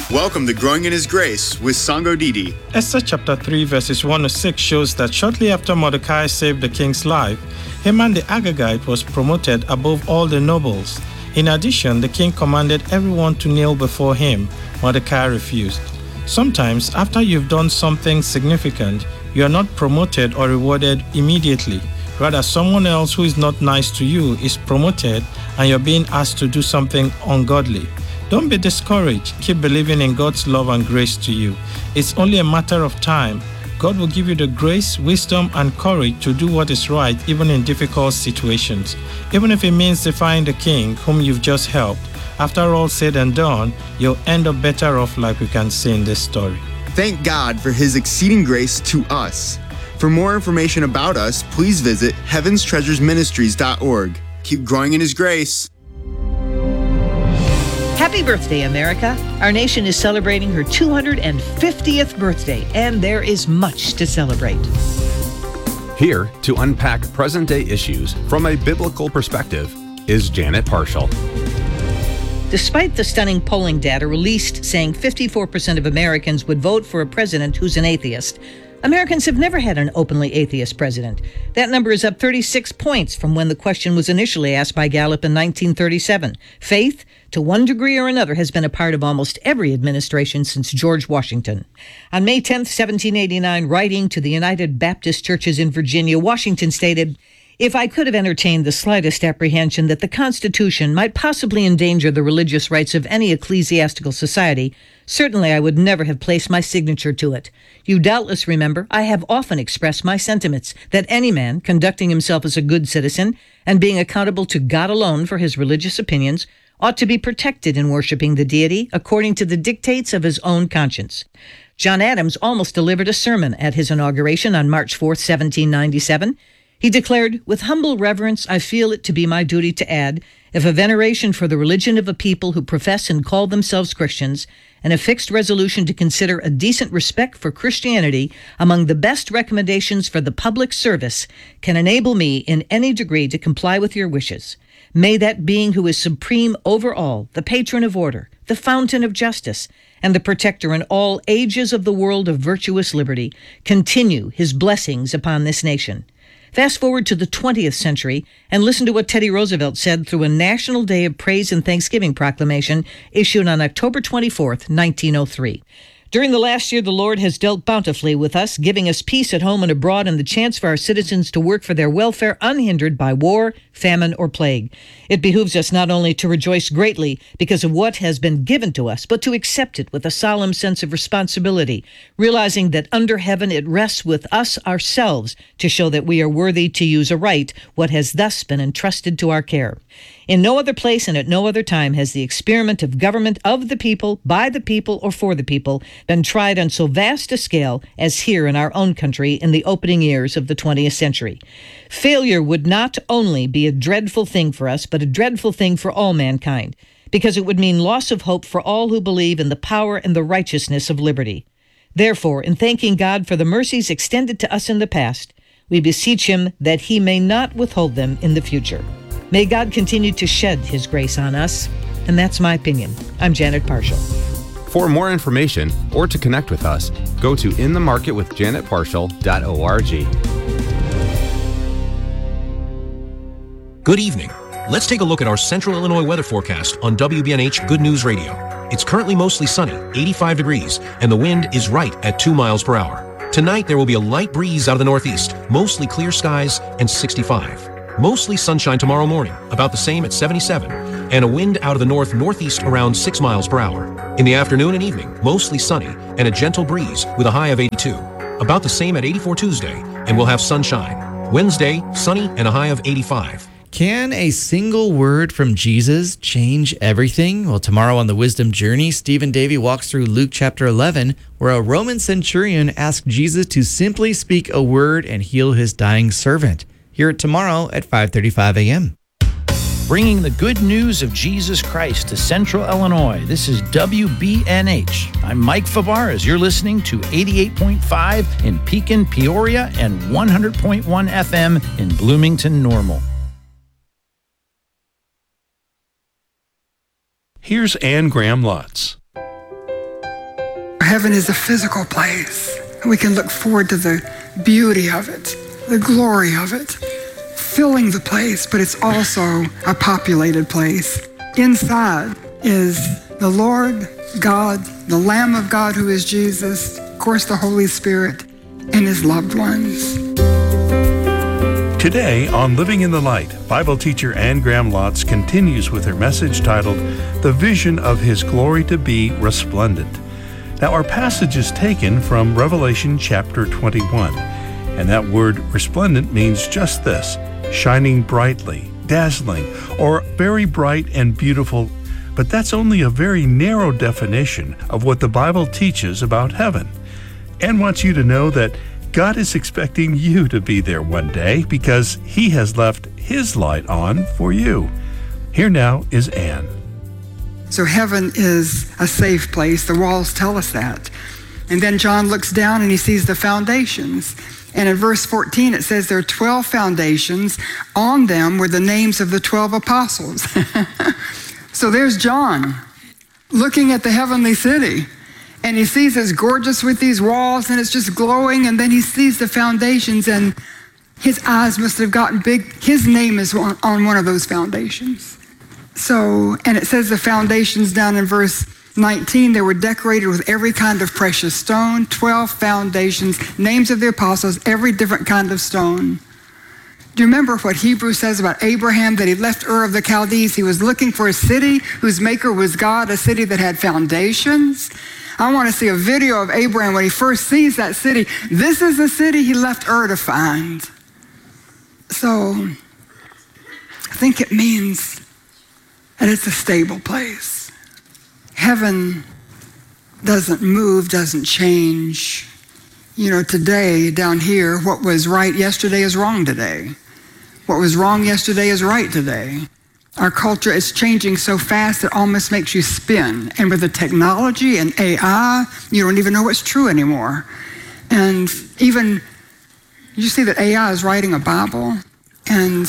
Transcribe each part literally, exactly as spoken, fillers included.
Welcome to Growing in His Grace with Sango Didi. Esther chapter three verses one to six shows that shortly after Mordecai saved the king's life, Haman the Agagite was promoted above all the nobles. In addition, the king commanded everyone to kneel before him. Mordecai refused. Sometimes, after you've done something significant, you are not promoted or rewarded immediately. Rather, someone else who is not nice to you is promoted and you're being asked to do something ungodly. Don't be discouraged. Keep believing in God's love and grace to you. It's only a matter of time. God will give you the grace, wisdom, and courage to do what is right even in difficult situations. Even if it means defying the king whom you've just helped. After all said and done, you'll end up better off like we can see in this story. Thank God for His exceeding grace to us. For more information about us, please visit heavens treasures ministries dot org. Keep growing in His grace. Happy birthday, America. Our nation is celebrating her two hundred fiftieth birthday, and there is much to celebrate. Here to unpack present-day issues from a biblical perspective is Janet Parshall. Despite the stunning polling data released saying fifty-four percent of Americans would vote for a president who's an atheist, Americans have never had an openly atheist president. That number is up thirty-six points from when the question was initially asked by Gallup in nineteen thirty-seven. Faith, to one degree or another, has been a part of almost every administration since George Washington. On May tenth, seventeen eighty-nine, writing to the United Baptist Churches in Virginia, Washington stated, "If I could have entertained the slightest apprehension that the Constitution might possibly endanger the religious rights of any ecclesiastical society, certainly I would never have placed my signature to it. You doubtless remember I have often expressed my sentiments that any man conducting himself as a good citizen and being accountable to God alone for his religious opinions ought to be protected in worshiping the deity according to the dictates of his own conscience." John Adams almost delivered a sermon at his inauguration on March fourth, seventeen ninety-seven. He declared, "With humble reverence, I feel it to be my duty to add, if a veneration for the religion of a people who profess and call themselves Christians, and a fixed resolution to consider a decent respect for Christianity among the best recommendations for the public service, can enable me in any degree to comply with your wishes. May that being who is supreme over all, the patron of order, the fountain of justice, and the protector in all ages of the world of virtuous liberty, continue his blessings upon this nation." Fast forward to the twentieth century and listen to what Teddy Roosevelt said through a National Day of Praise and Thanksgiving proclamation issued on October twenty-fourth, nineteen oh three. "During the last year, the Lord has dealt bountifully with us, giving us peace at home and abroad and the chance for our citizens to work for their welfare unhindered by war, famine, or plague. It behooves us not only to rejoice greatly because of what has been given to us, but to accept it with a solemn sense of responsibility, realizing that under heaven it rests with us ourselves to show that we are worthy to use aright what has thus been entrusted to our care. In no other place and at no other time has the experiment of government of the people, by the people, or for the people been tried on so vast a scale as here in our own country in the opening years of the twentieth century. Failure would not only be a dreadful thing for us, but a dreadful thing for all mankind, because it would mean loss of hope for all who believe in the power and the righteousness of liberty. Therefore, in thanking God for the mercies extended to us in the past, we beseech Him that He may not withhold them in the future. May God continue to shed His grace on us. And that's my opinion. I'm Janet Parshall. For more information or to connect with us, go to in the market with janet parshall dot org. Good evening. Let's take a look at our Central Illinois weather forecast on W B N H Good News Radio. It's currently mostly sunny, eighty-five degrees, and the wind is right at two miles per hour. Tonight, there will be a light breeze out of the northeast, mostly clear skies, and sixty-five. Mostly sunshine tomorrow morning, about the same at seventy-seven, and a wind out of the north-northeast around six miles per hour. In the afternoon and evening, mostly sunny and a gentle breeze with a high of eighty-two. About the same at eighty-four Tuesday, and we'll have sunshine. Wednesday, sunny and a high of eighty-five. Can a single word from Jesus change everything? Well, tomorrow on the Wisdom Journey, Stephen Davey walks through Luke chapter eleven, where a Roman centurion asked Jesus to simply speak a word and heal his dying servant. Hear it tomorrow at five thirty-five a.m. Bringing the good news of Jesus Christ to Central Illinois. This is W B N H. I'm Mike Favarez. You're listening to eighty-eight point five in Pekin, Peoria, and one hundred point one F M in Bloomington, Normal. Here's Anne Graham Lotz. heaven is a physical place. We can look forward to the beauty of it, the glory of it, filling the place, but it's also a populated place. Inside is the Lord God, the Lamb of God who is Jesus, of course the Holy Spirit, and his loved ones. Today on Living in the Light, Bible teacher Anne Graham Lotz continues with her message titled, The Vision of His Glory to Be Resplendent. Now our passage is taken from Revelation chapter twenty-one, and that word resplendent means just this, shining brightly, dazzling, or very bright and beautiful. But that's only a very narrow definition of what the Bible teaches about heaven. Anne wants you to know that God is expecting you to be there one day because he has left his light on for you. Here now is Anne. So heaven is a safe place. The walls tell us that. And then John looks down and he sees the foundations. And in verse fourteen, it says there are twelve foundations. On them were the names of the twelve apostles. So there's John looking at the heavenly city. And he sees it's gorgeous with these walls and it's just glowing. And then he sees the foundations and his eyes must have gotten big. His name is on, on one of those foundations. So, and it says the foundations down in verse nineteen, they were decorated with every kind of precious stone, twelve foundations, names of the apostles, every different kind of stone. Do you remember what Hebrews says about Abraham, that he left Ur of the Chaldees? He was looking for a city whose maker was God, a city that had foundations. I want to see a video of Abraham when he first sees that city. This is the city he left Ur to find. So I think it means that it's a stable place. Heaven doesn't move, doesn't change. You know, today down here, what was right yesterday is wrong today. What was wrong yesterday is right today. Our culture is changing so fast it almost makes you spin. And with the technology and A I, you don't even know what's true anymore. And even, you see that A I is writing a Bible? And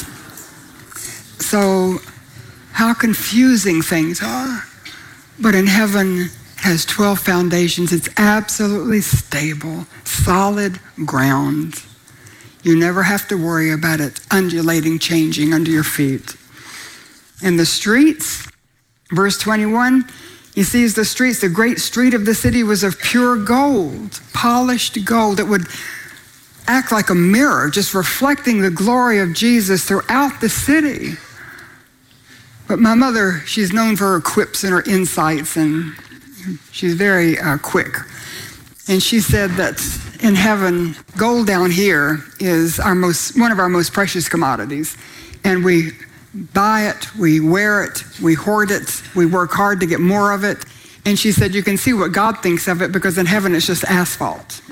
so how confusing things are. But in heaven has twelve foundations. It's absolutely stable, solid ground. You never have to worry about it undulating, changing under your feet. And the streets, verse twenty-one, he sees the streets. The great street of the city was of pure gold, polished gold. It would act like a mirror, just reflecting the glory of Jesus throughout the city. But my mother, she's known for her quips and her insights, and she's very uh, quick. And she said that in heaven, gold down here is our most one of our most precious commodities. And we buy it, we wear it, we hoard it, we work hard to get more of it. And she said, you can see what God thinks of it because in heaven it's just asphalt.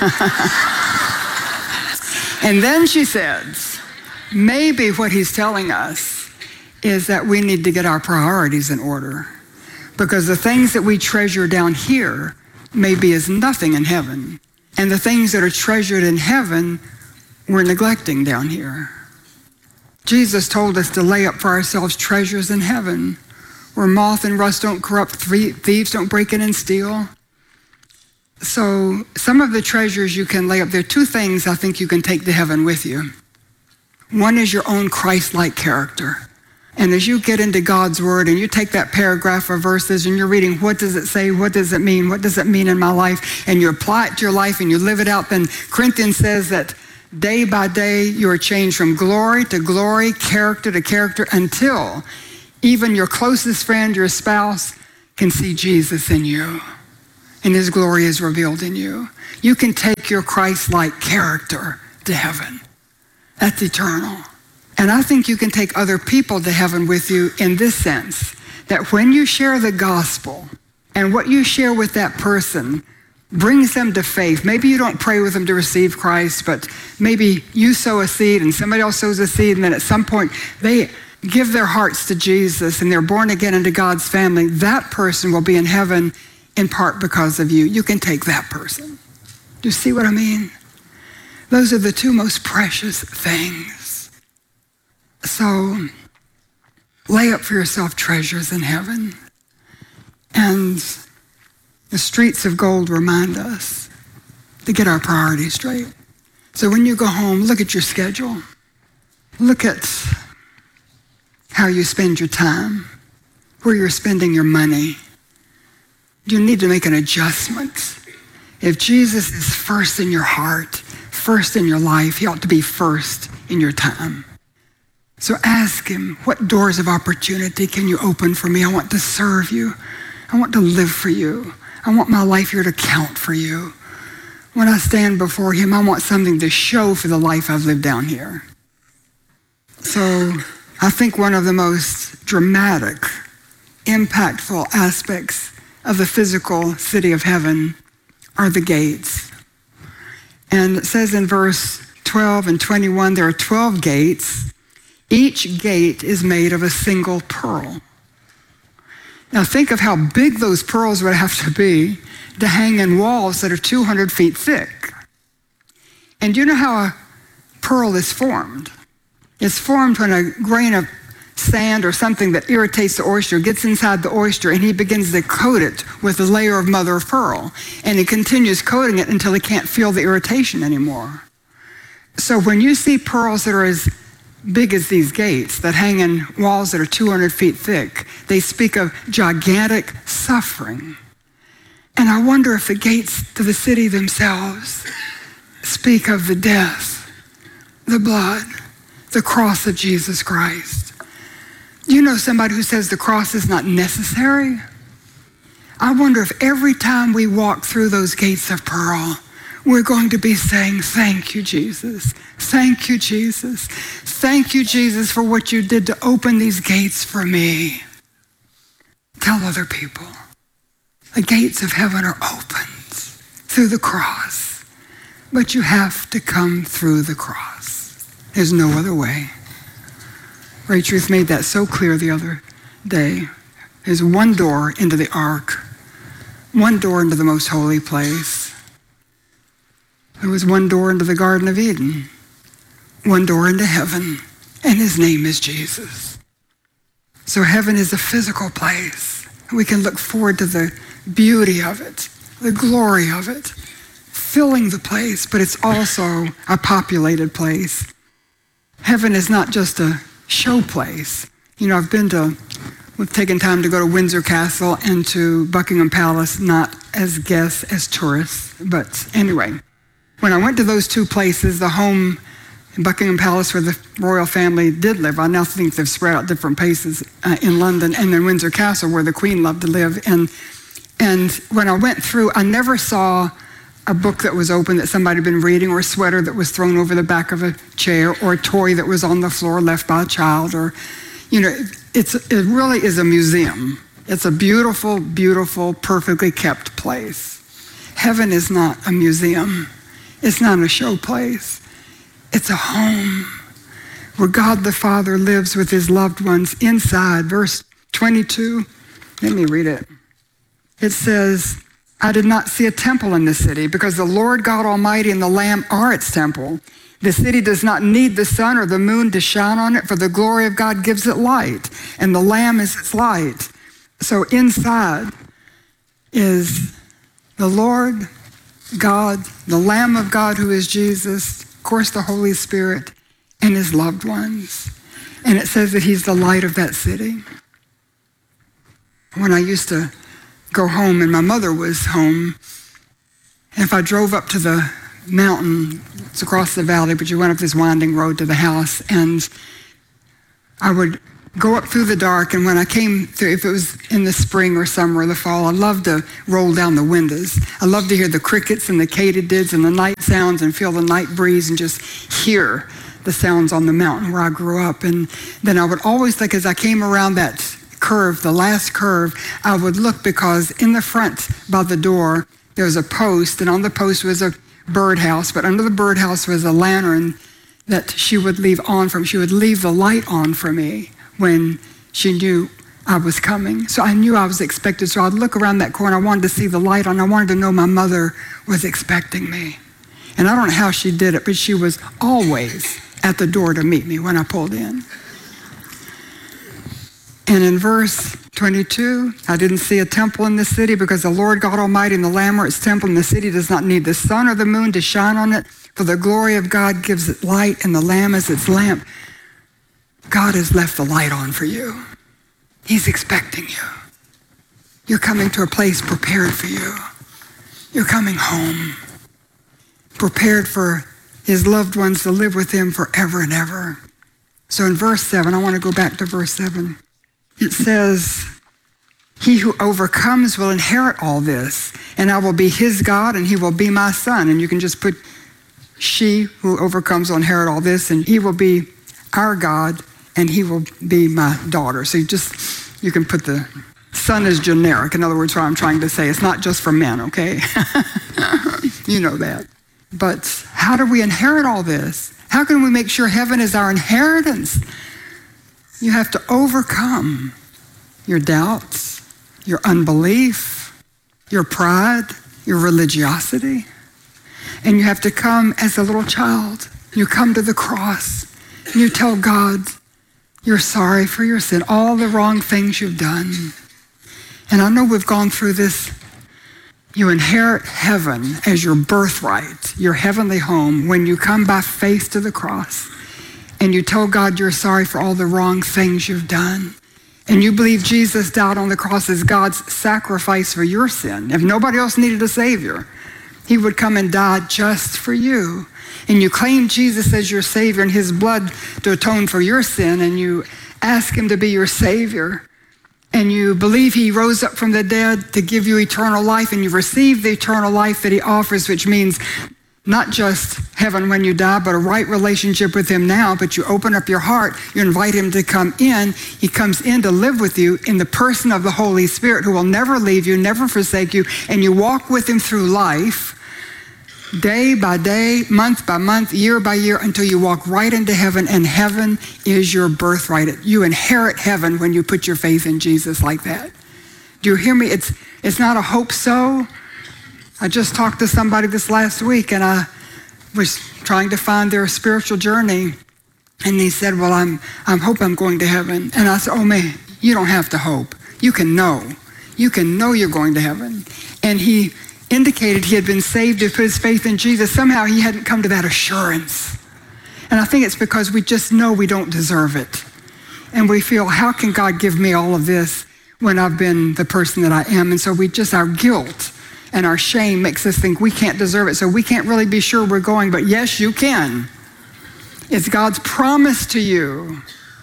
And then she says, maybe what he's telling us is that we need to get our priorities in order, because the things that we treasure down here may be as nothing in heaven. And the things that are treasured in heaven, we're neglecting down here. Jesus told us to lay up for ourselves treasures in heaven, where moth and rust don't corrupt, thieves don't break in and steal. So some of the treasures you can lay up, there are two things I think you can take to heaven with you. One is your own Christ-like character. And as you get into God's word and you take that paragraph of verses and you're reading, what does it say? What does it mean? What does it mean in my life? And you apply it to your life and you live it out. Then Corinthians says that day by day you are changed from glory to glory, character to character, until even your closest friend, your spouse, can see Jesus in you and his glory is revealed in you. You can take your Christ-like character to heaven. That's eternal. And I think you can take other people to heaven with you in this sense, that when you share the gospel and what you share with that person brings them to faith. Maybe you don't pray with them to receive Christ, but maybe you sow a seed and somebody else sows a seed, and then at some point they give their hearts to Jesus and they're born again into God's family. That person will be in heaven in part because of you. You can take that person. Do you see what I mean? Those are the two most precious things. So lay up for yourself treasures in heaven. And The streets of gold remind us to get our priorities straight. So when you go home, look at your schedule. Look at how you spend your time, where you're spending your money. You need to make an adjustment. If Jesus is first in your heart, first in your life, he ought to be first in your time. So ask him, what doors of opportunity can you open for me? I want to serve you. I want to live for you. I want my life here to count for you. When I stand before him, I want something to show for the life I've lived down here. So I think one of the most dramatic, impactful aspects of the physical city of heaven are the gates. And it says in verse twelve and twenty-one, there are twelve gates. Each gate is made of a single pearl. Now think of how big those pearls would have to be to hang in walls that are two hundred feet thick. And you know how a pearl is formed? It's formed when a grain of sand or something that irritates the oyster gets inside the oyster, and he begins to coat it with a layer of mother of pearl. And he continues coating it until he can't feel the irritation anymore. So when you see pearls that are as big as these gates that hang in walls that are two hundred feet thick, they speak of gigantic suffering. And I wonder if the gates to the city themselves speak of the death, the blood, the cross of Jesus Christ. You know somebody who says the cross is not necessary? I wonder if every time we walk through those gates of pearl, we're going to be saying, thank you, Jesus. Thank you, Jesus. Thank you, Jesus, for what you did to open these gates for me. Tell other people, the gates of heaven are opened through the cross, but you have to come through the cross. There's no other way. Ray Truth made that so clear the other day. There's one door into the ark, one door into the most holy place. There was one door into the Garden of Eden, one door into heaven, and his name is Jesus. So heaven is a physical place. We can look forward to the beauty of it, the glory of it, filling the place, but it's also a populated place. Heaven is not just a show place. You know, I've been to, we've taken time to go to Windsor Castle and to Buckingham Palace, not as guests, as tourists, but anyway. When I went to those two places, the home in Buckingham Palace where the royal family did live, I now think they've spread out different places uh, in London, and then Windsor Castle where the Queen loved to live. And, and when I went through, I never saw a book that was open that somebody had been reading, or a sweater that was thrown over the back of a chair, or a toy that was on the floor left by a child, or, you know, it's, it really is a museum. It's a beautiful, beautiful, perfectly kept place. Heaven is not a museum. It's not a show place. It's a home where God the Father lives with his loved ones inside. Verse twenty-two, let me read it. It says, I did not see a temple in the city, because the Lord God Almighty and the Lamb are its temple. The city does not need the sun or the moon to shine on it, for the glory of God gives it light, and the Lamb is its light. So inside is the Lord God, the Lamb of God who is Jesus, of course the Holy Spirit, and his loved ones. And it says that he's the light of that city. When I used to go home and my mother was home, and if I drove up to the mountain, it's across the valley, but you went up this winding road to the house, and I would go up through the dark, and when I came through, if it was in the spring or summer or the fall, I loved to roll down the windows. I loved to hear the crickets and the katydids and the night sounds and feel the night breeze and just hear the sounds on the mountain where I grew up. And then I would always think, as I came around that curve, the last curve, I would look, because in the front by the door, there was a post, and on the post was a birdhouse, but under the birdhouse was a lantern that she would leave on from. She would leave the light on for me when she knew I was coming. So I knew I was expected. So I'd look around that corner. I wanted to see the light on. I wanted to know my mother was expecting me. And I don't know how she did it, but she was always at the door to meet me when I pulled in. And in verse twenty-two, I didn't see a temple in the city because the Lord God Almighty and the Lamb are its temple, and the city does not need the sun or the moon to shine on it, for the glory of God gives it light, and the Lamb is its lamp. God has left the light on for you. He's expecting you. You're coming to a place prepared for you. You're coming home, prepared for his loved ones to live with him forever and ever. So in verse seven, I want to go back to verse seven. It says, he who overcomes will inherit all this, and I will be his God, and he will be my son. And you can just put, she who overcomes will inherit all this, and he will be our God, and he will be my daughter. So you just, you can put the son as generic. In other words, what I'm trying to say, it's not just for men, okay? You know that. But how do we inherit all this? How can we make sure heaven is our inheritance? You have to overcome your doubts, your unbelief, your pride, your religiosity. And you have to come as a little child. You come to the cross and you tell God you're sorry for your sin, all the wrong things you've done. And I know we've gone through this. You inherit heaven as your birthright, your heavenly home, when you come by faith to the cross and you tell God you're sorry for all the wrong things you've done. And you believe Jesus died on the cross as God's sacrifice for your sin. If nobody else needed a Savior, he would come and die just for you. And you claim Jesus as your Savior and his blood to atone for your sin, and you ask him to be your Savior. And you believe he rose up from the dead to give you eternal life, and you've received the eternal life that he offers, which means not just heaven when you die, but a right relationship with him now. But you open up your heart, you invite him to come in. He comes in to live with you in the person of the Holy Spirit, who will never leave you, never forsake you, and you walk with him through life, day by day, month by month, year by year, until you walk right into heaven, and heaven is your birthright. You inherit heaven when you put your faith in Jesus like that. Do you hear me? It's, it's not a hope so. I just talked to somebody this last week, and I was trying to find their spiritual journey, and he said, well, I'm, I'm hope I'm going to heaven. And I said, oh man, you don't have to hope. You can know. You can know you're going to heaven. And he indicated he had been saved to put his faith in Jesus. Somehow he hadn't come to that assurance. And I think it's because we just know we don't deserve it. And we feel, how can God give me all of this when I've been the person that I am? And so we just, our guilt and our shame makes us think we can't deserve it. So we can't really be sure we're going, but yes, you can. It's God's promise to you.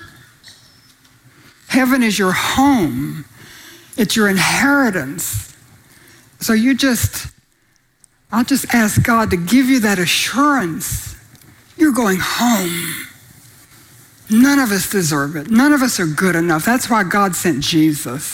Heaven is your home. It's your inheritance. So you just, I'll just ask God to give you that assurance. You're going home. None of us deserve it. None of us are good enough. That's why God sent Jesus.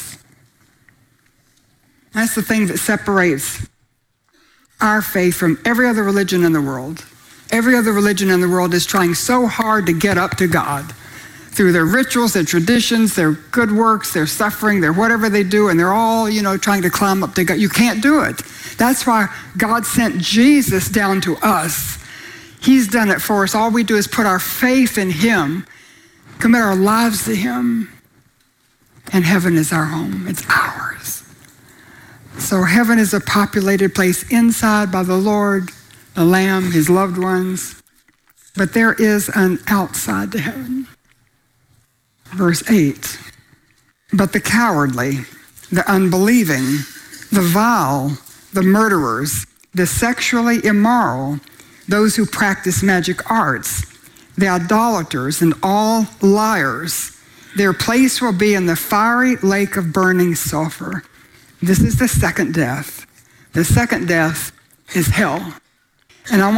That's the thing that separates our faith from every other religion in the world. Every other religion in the world is trying so hard to get up to God through their rituals, their traditions, their good works, their suffering, their whatever they do, and they're all, you know, trying to climb up to God. You can't do it. That's why God sent Jesus down to us. He's done it for us. All we do is put our faith in him, commit our lives to him, and heaven is our home. It's ours. So heaven is a populated place inside by the Lord, the Lamb, his loved ones. But there is an outside to heaven. Verse eight, but the cowardly, the unbelieving, the vile, the murderers, the sexually immoral, those who practice magic arts, the idolaters, and all liars, their place will be in the fiery lake of burning sulfur. This is the second death. The second death is hell. And I